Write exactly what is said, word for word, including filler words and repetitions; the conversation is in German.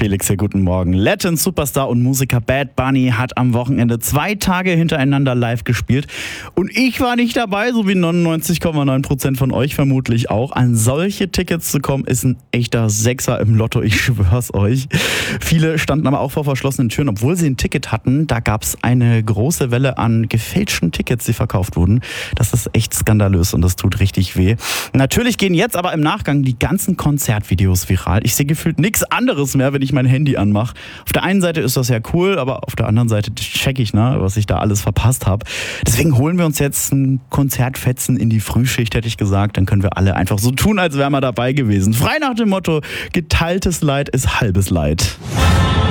Felix hier, guten Morgen. Latin Superstar und Musiker Bad Bunny hat am Wochenende zwei Tage hintereinander live gespielt. Und ich war nicht dabei, so wie neunundneunzig Komma neun Prozent von euch vermutlich auch. An solche Tickets zu kommen, ist ein echter Sechser im Lotto, ich schwör's euch. Viele standen aber auch vor verschlossenen Türen, obwohl sie ein Ticket hatten. Da gab's eine große Welle an gefälschten Tickets, die verkauft wurden. Das ist echt skandalös und das tut richtig weh. Natürlich gehen jetzt aber im Nachgang die ganzen Konzertvideos viral. Ich sehe gefühlt nichts anderes mehr, wenn ich mein Handy anmache. Auf der einen Seite ist das ja cool, aber auf der anderen Seite check ich, ne, was ich da alles verpasst habe. Deswegen holen wir uns jetzt ein Konzertfetzen in die Frühschicht, hätte ich gesagt. Dann können wir alle einfach so tun, als wären wir dabei gewesen. Frei nach dem Motto, geteiltes Leid ist halbes Leid.